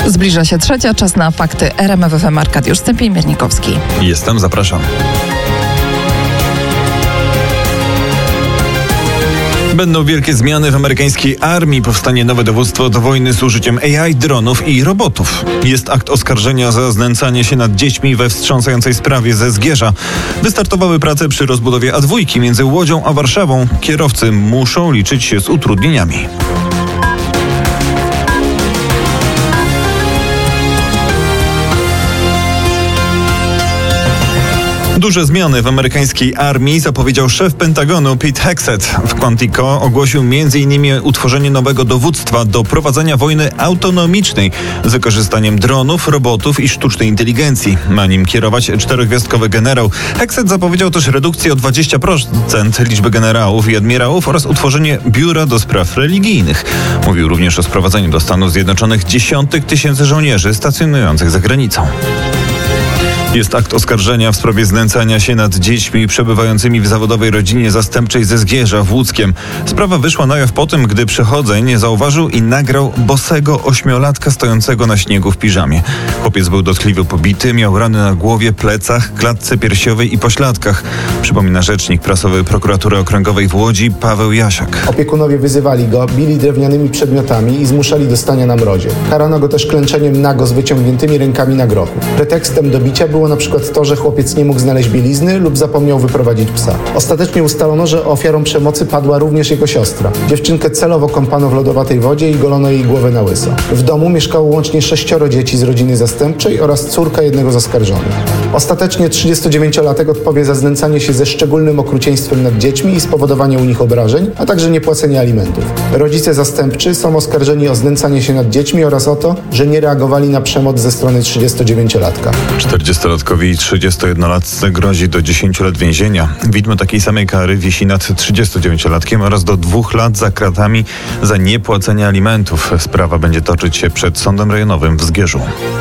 Zbliża się trzecia, czas na fakty RMF FM. Arkadiusz Stępień-Miernikowski. Jestem, zapraszam. Będą wielkie zmiany w amerykańskiej armii. Powstanie nowe dowództwo do wojny z użyciem AI, dronów i robotów. Jest akt oskarżenia za znęcanie się nad dziećmi we wstrząsającej sprawie ze Zgierza. Wystartowały prace przy rozbudowie A2 między Łodzią a Warszawą. Kierowcy muszą liczyć się z utrudnieniami. Duże zmiany w amerykańskiej armii zapowiedział szef Pentagonu Pete Hegseth. W Quantico ogłosił m.in. utworzenie nowego dowództwa do prowadzenia wojny autonomicznej z wykorzystaniem dronów, robotów i sztucznej inteligencji. Ma nim kierować 4-gwiazdkowy generał. Hegseth zapowiedział też redukcję o 20% liczby generałów i admirałów oraz utworzenie biura do spraw religijnych. Mówił również o sprowadzeniu do Stanów Zjednoczonych dziesiątek tysięcy żołnierzy stacjonujących za granicą. Jest akt oskarżenia w sprawie znęcania się nad dziećmi przebywającymi w zawodowej rodzinie zastępczej ze Zgierza w Łódzkiem. Sprawa wyszła na jaw po tym, gdy przechodzeń zauważył i nagrał bosego 8-latka stojącego na śniegu w piżamie. Chłopiec był dotkliwie pobity, miał rany na głowie, plecach, klatce piersiowej i pośladkach. Przypomina rzecznik prasowy Prokuratury Okręgowej w Łodzi Paweł Jasiak. Opiekunowie wyzywali go, bili drewnianymi przedmiotami i zmuszali do stania na mrozie. Karano go też klęczeniem nago z wyciągniętymi rękami na grochu. Pretekstem do bicia było na przykład to, że chłopiec nie mógł znaleźć bielizny lub zapomniał wyprowadzić psa. Ostatecznie ustalono, że ofiarą przemocy padła również jego siostra. Dziewczynkę celowo kąpano w lodowatej wodzie i golono jej głowę na łyso. W domu mieszkało łącznie 6 dzieci z rodziny zastępczej oraz córka jednego z oskarżonych. Ostatecznie 39-latek odpowie za znęcanie się ze szczególnym okrucieństwem nad dziećmi i spowodowanie u nich obrażeń, a także niepłacenie alimentów. Rodzice zastępczy są oskarżeni o znęcanie się nad dziećmi oraz o to, że nie reagowali na przemoc ze strony 39-latka. 40-latkowi i 31-latce grozi do 10 lat więzienia. Widmo takiej samej kary wisi nad 39-latkiem oraz do 2 lat za kratami za niepłacenie alimentów. Sprawa będzie toczyć się przed Sądem Rejonowym w Zgierzu.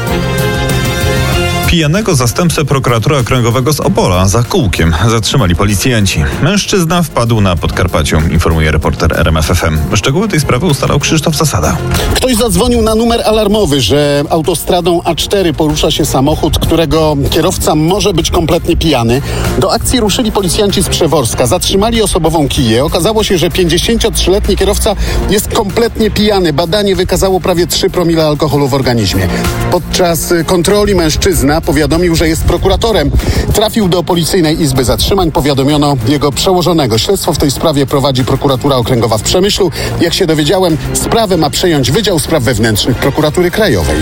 Pijanego zastępcę prokuratora okręgowego z Opola za kółkiem zatrzymali policjanci. Mężczyzna wpadł na Podkarpaciu, informuje reporter RMF FM. Szczegóły tej sprawy ustalał Krzysztof Zasada. Ktoś zadzwonił na numer alarmowy, że autostradą A4 porusza się samochód, którego kierowca może być kompletnie pijany. Do akcji ruszyli policjanci z Przeworska. Zatrzymali osobową kiję. Okazało się, że 53-letni kierowca jest kompletnie pijany. Badanie wykazało prawie 3 promile alkoholu w organizmie. Podczas kontroli mężczyzna powiadomił, że jest prokuratorem. Trafił do Policyjnej Izby Zatrzymań. Powiadomiono jego przełożonego. Śledztwo w tej sprawie prowadzi Prokuratura Okręgowa w Przemyślu. Jak się dowiedziałem, sprawę ma przejąć Wydział Spraw Wewnętrznych Prokuratury Krajowej.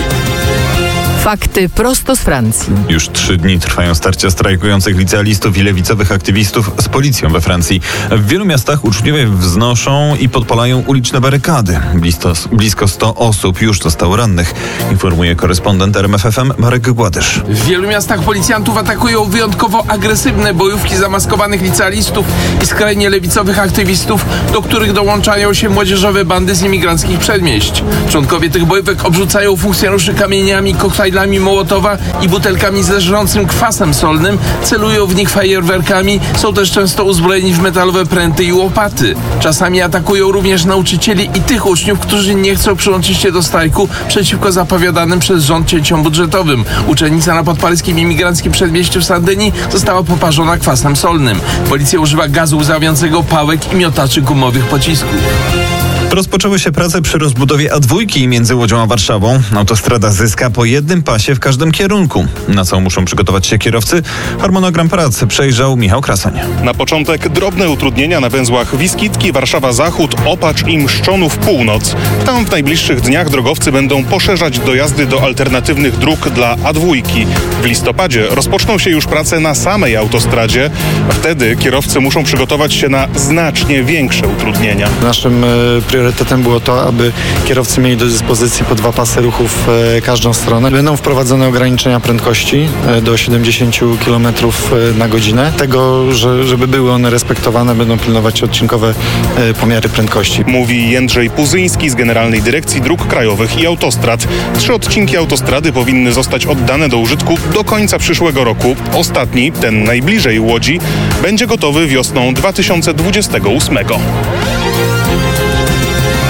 Fakty prosto z Francji. Już 3 dni trwają starcia strajkujących licealistów i lewicowych aktywistów z policją we Francji. W wielu miastach uczniowie wznoszą i podpalają uliczne barykady. Blisko 100 osób już zostało rannych, informuje korespondent RMF FM Marek Gładysz. W wielu miastach policjantów atakują wyjątkowo agresywne bojówki zamaskowanych licealistów i skrajnie lewicowych aktywistów, do których dołączają się młodzieżowe bandy z imigranckich przedmieść. Członkowie tych bojówek obrzucają funkcjonariuszy kamieniami, koktajlami Mołotowa i butelkami z żrącym kwasem solnym, celują w nich fajerwerkami, są też często uzbrojeni w metalowe pręty i łopaty. Czasami atakują również nauczycieli i tych uczniów, którzy nie chcą przyłączyć się do strajku przeciwko zapowiadanym przez rząd cięciom budżetowym. Uczennica na podparyskim imigranckim przedmieściu w Sardynii została poparzona kwasem solnym. Policja używa gazu łzawiącego, pałek i miotaczy gumowych pocisków. Rozpoczęły się prace przy rozbudowie A2 między Łodzią a Warszawą. Autostrada zyska po jednym pasie w każdym kierunku. Na co muszą przygotować się kierowcy? Harmonogram prac przejrzał Michał Krasoń. Na początek drobne utrudnienia na węzłach Wiskitki, Warszawa Zachód, Opacz i Mszczonów Północ. Tam w najbliższych dniach drogowcy będą poszerzać dojazdy do alternatywnych dróg dla A2. W listopadzie rozpoczną się już prace na samej autostradzie. Wtedy kierowcy muszą przygotować się na znacznie większe utrudnienia. Naszym priorytetem było to, aby kierowcy mieli do dyspozycji po 2 pasy ruchu w każdą stronę. Będą wprowadzone ograniczenia prędkości do 70 km na godzinę. Tego, żeby były one respektowane, będą pilnować odcinkowe pomiary prędkości. Mówi Jędrzej Puzyński z Generalnej Dyrekcji Dróg Krajowych i Autostrad. 3 odcinki autostrady powinny zostać oddane do użytku do końca przyszłego roku. Ostatni, ten najbliżej Łodzi, będzie gotowy wiosną 2028.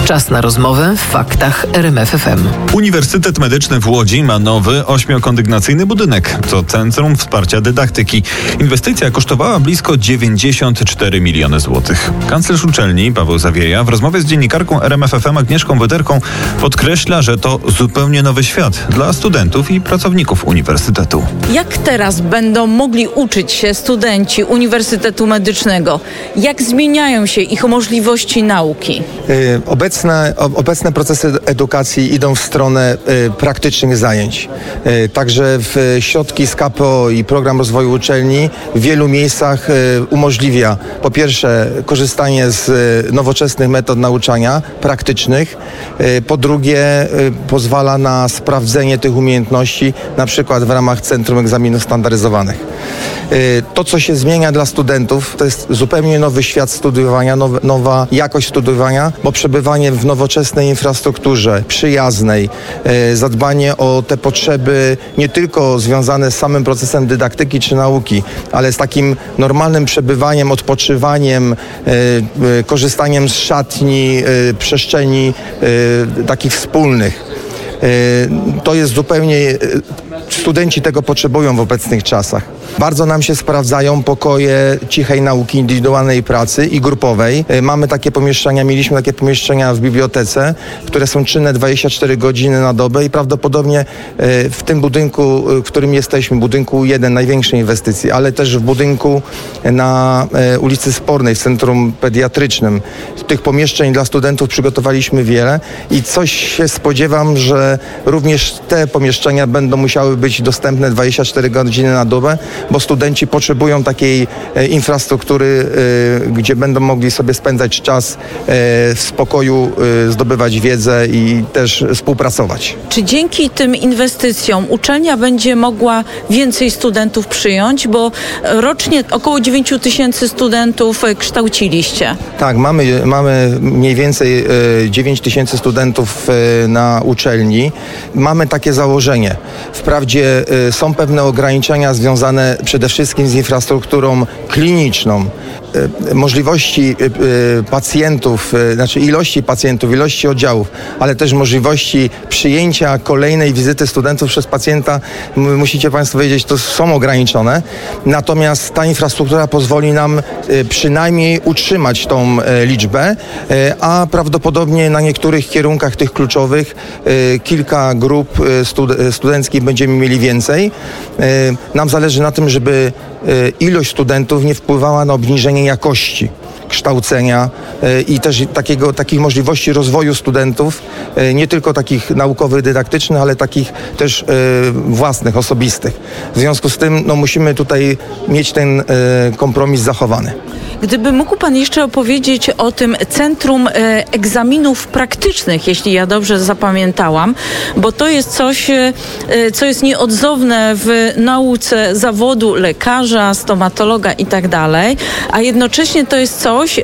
Czas na rozmowę w faktach RMF FM. Uniwersytet Medyczny w Łodzi ma nowy 8-kondygnacyjny budynek. To Centrum Wsparcia Dydaktyki. Inwestycja kosztowała blisko 94 miliony złotych. Kanclerz uczelni Paweł Zawieja w rozmowie z dziennikarką RMF FM Agnieszką Wyderką podkreśla, że to zupełnie nowy świat dla studentów i pracowników uniwersytetu. Jak teraz będą mogli uczyć się studenci Uniwersytetu Medycznego? Jak zmieniają się ich możliwości nauki? Obecne procesy edukacji idą w stronę praktycznych zajęć. Także w środki z KPO i Program Rozwoju Uczelni w wielu miejscach umożliwia po pierwsze korzystanie z nowoczesnych metod nauczania praktycznych, po drugie pozwala na sprawdzenie tych umiejętności na przykład w ramach Centrum Egzaminów Standaryzowanych. To, co się zmienia dla studentów, to jest zupełnie nowy świat studiowania, nowa jakość studiowania, bo przebywanie w nowoczesnej infrastrukturze, przyjaznej, zadbanie o te potrzeby nie tylko związane z samym procesem dydaktyki czy nauki, ale z takim normalnym przebywaniem, odpoczywaniem, korzystaniem z szatni, przestrzeni takich wspólnych. To jest zupełnie... Studenci tego potrzebują w obecnych czasach. Bardzo nam się sprawdzają pokoje cichej nauki, indywidualnej pracy i grupowej. Mieliśmy takie pomieszczenia w bibliotece, które są czynne 24 godziny na dobę i prawdopodobnie w tym budynku, w którym jesteśmy, budynku 1, największej inwestycji, ale też w budynku na ulicy Spornej, w Centrum Pediatrycznym. Tych pomieszczeń dla studentów przygotowaliśmy wiele i coś się spodziewam, że również te pomieszczenia będą musiały być dostępne 24 godziny na dobę, bo studenci potrzebują takiej infrastruktury, gdzie będą mogli sobie spędzać czas w spokoju, zdobywać wiedzę i też współpracować. Czy dzięki tym inwestycjom uczelnia będzie mogła więcej studentów przyjąć, bo rocznie około 9 000 studentów kształciliście? Tak, mamy mniej więcej 9 000 studentów na uczelni. Mamy takie założenie. Wprawdzie są pewne ograniczenia związane przede wszystkim z infrastrukturą kliniczną. Możliwości pacjentów, znaczy ilości pacjentów, ilości oddziałów, ale też możliwości przyjęcia kolejnej wizyty studentów przez pacjenta, musicie Państwo wiedzieć, to są ograniczone. Natomiast ta infrastruktura pozwoli nam przynajmniej utrzymać tą liczbę, a prawdopodobnie na niektórych kierunkach tych kluczowych kilka grup studenckich będziemy mieli więcej. Nam zależy na tym, żeby ilość studentów nie wpływała na obniżenie jakości kształcenia i też takich możliwości rozwoju studentów, nie tylko takich naukowych, dydaktycznych, ale takich też własnych, osobistych. W związku z tym musimy tutaj mieć ten kompromis zachowany. Gdyby mógł Pan jeszcze opowiedzieć o tym Centrum Egzaminów Praktycznych, jeśli ja dobrze zapamiętałam, bo to jest coś, co jest nieodzowne w nauce zawodu lekarza, stomatologa i tak dalej, a jednocześnie to jest coś,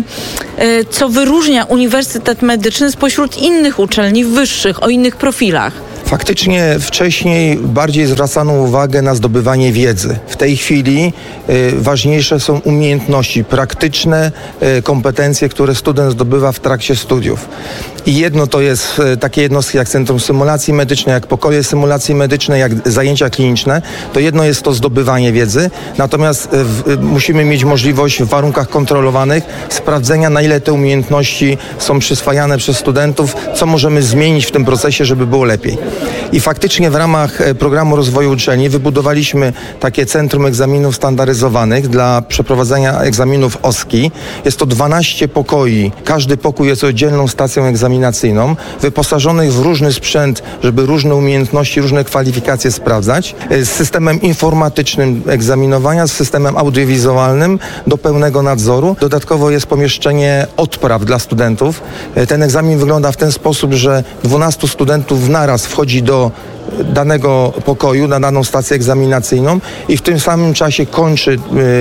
co wyróżnia Uniwersytet Medyczny spośród innych uczelni wyższych, o innych profilach. Faktycznie wcześniej bardziej zwracano uwagę na zdobywanie wiedzy. W tej chwili ważniejsze są umiejętności praktyczne, kompetencje, które student zdobywa w trakcie studiów. I jedno to jest takie jednostki jak Centrum Symulacji Medycznej, jak pokoje symulacji medycznej, jak zajęcia kliniczne. To jedno jest to zdobywanie wiedzy, natomiast musimy mieć możliwość w warunkach kontrolowanych sprawdzenia, na ile te umiejętności są przyswajane przez studentów, co możemy zmienić w tym procesie, żeby było lepiej. I faktycznie w ramach Programu Rozwoju Uczelni wybudowaliśmy takie Centrum Egzaminów Standaryzowanych dla przeprowadzania egzaminów OSKI. Jest to 12 pokoi. Każdy pokój jest oddzielną stacją egzaminacyjną, wyposażonych w różny sprzęt, żeby różne umiejętności, różne kwalifikacje sprawdzać. Z systemem informatycznym egzaminowania, z systemem audiowizualnym do pełnego nadzoru. Dodatkowo jest pomieszczenie odpraw dla studentów. Ten egzamin wygląda w ten sposób, że 12 studentów naraz wchodzi do danego pokoju, na daną stację egzaminacyjną i w tym samym czasie kończy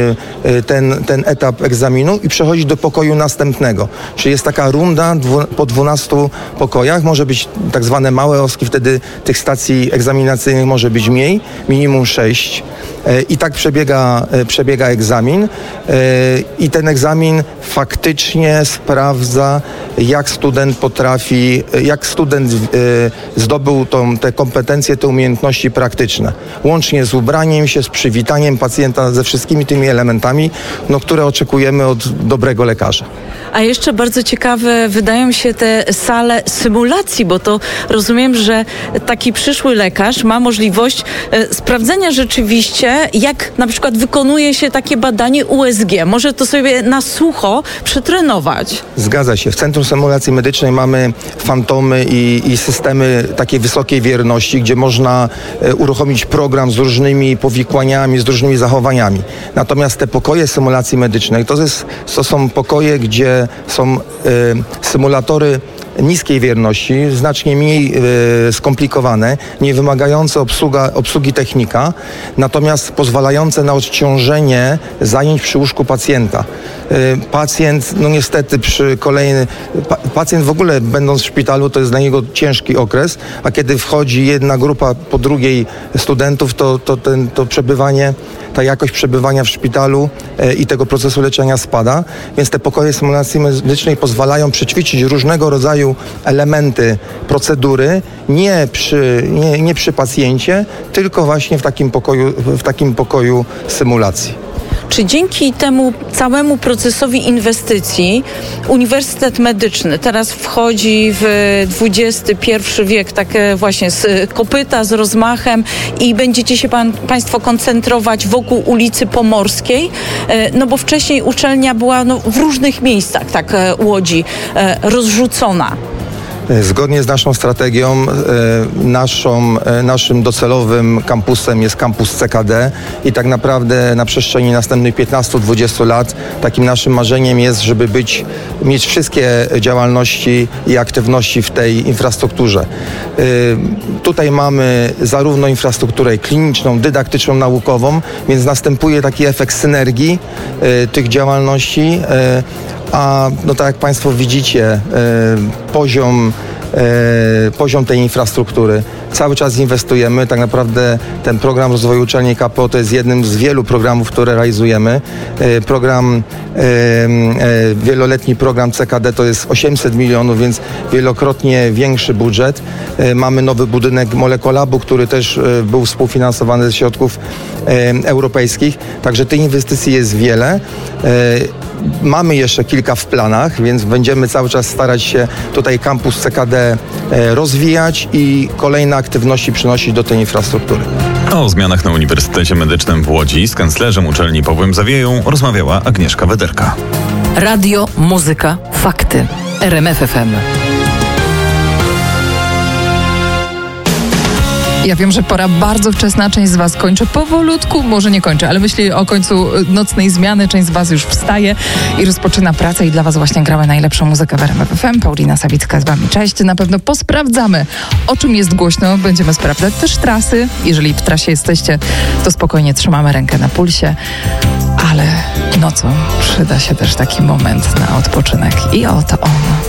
ten etap egzaminu i przechodzi do pokoju następnego. Czyli jest taka runda po 12 pokojach. Może być tak zwane małe oski, wtedy tych stacji egzaminacyjnych może być mniej, minimum 6. I tak przebiega egzamin i ten egzamin faktycznie sprawdza, jak student potrafi, jak student zdobył te kompetencje, te umiejętności praktyczne. Łącznie z ubraniem się, z przywitaniem pacjenta, ze wszystkimi tymi elementami, które oczekujemy od dobrego lekarza. A jeszcze bardzo ciekawe wydają się te sale symulacji, bo to rozumiem, że taki przyszły lekarz ma możliwość sprawdzenia rzeczywiście, jak na przykład wykonuje się takie badanie USG. Może to sobie na sucho przetrenować. Zgadza się. W Centrum Symulacji Medycznej mamy fantomy i systemy takiej wysokiej wierności, gdzie można uruchomić program z różnymi powikłaniami, z różnymi zachowaniami. Natomiast te pokoje symulacji medycznej to są pokoje, gdzie są symulatory niskiej wierności, znacznie mniej skomplikowane, nie wymagające obsługi technika, natomiast pozwalające na odciążenie zajęć przy łóżku pacjenta. Pacjent, niestety pacjent w ogóle będąc w szpitalu, to jest dla niego ciężki okres, a kiedy wchodzi jedna grupa po drugiej studentów, to przebywanie, ta jakość przebywania w szpitalu i tego procesu leczenia spada, więc te pokoje symulacji medycznej pozwalają przećwiczyć różnego rodzaju elementy procedury nie przy pacjencie, tylko właśnie w takim pokoju symulacji. Czy dzięki temu całemu procesowi inwestycji Uniwersytet Medyczny teraz wchodzi w XXI wiek, tak właśnie z kopyta, z rozmachem i będziecie się Państwo koncentrować wokół ulicy Pomorskiej? No bo wcześniej uczelnia była w różnych miejscach, tak Łodzi, rozrzucona. Zgodnie z naszą strategią, naszym docelowym kampusem jest kampus CKD i tak naprawdę na przestrzeni następnych 15-20 lat takim naszym marzeniem jest, żeby mieć wszystkie działalności i aktywności w tej infrastrukturze. Tutaj mamy zarówno infrastrukturę kliniczną, dydaktyczną, naukową, więc następuje taki efekt synergii tych działalności. A tak jak Państwo widzicie, poziom tej infrastruktury. Cały czas inwestujemy. Tak naprawdę ten program rozwoju uczelni KPO to jest jednym z wielu programów, które realizujemy. Wieloletni program CKD to jest 800 milionów, więc wielokrotnie większy budżet. Mamy nowy budynek Molekolabu, który też był współfinansowany ze środków europejskich. Także tych inwestycji jest wiele. Mamy jeszcze kilka w planach, więc będziemy cały czas starać się tutaj kampus CKD rozwijać i kolejne aktywności przynosić do tej infrastruktury. O zmianach na Uniwersytecie Medycznym w Łodzi z kanclerzem uczelni Pawłem Zawieją rozmawiała Agnieszka Wederka. Radio, muzyka, fakty. RMF FM. Ja wiem, że pora bardzo wczesna, część z Was kończy powolutku, może nie kończy, ale myśli o końcu nocnej zmiany, część z Was już wstaje i rozpoczyna pracę i dla Was właśnie gramy najlepszą muzykę w RMF FM. Paulina Sawicka z Wami, cześć. Na pewno posprawdzamy, o czym jest głośno, będziemy sprawdzać też trasy. Jeżeli w trasie jesteście, to spokojnie trzymamy rękę na pulsie, ale nocą przyda się też taki moment na odpoczynek i oto on.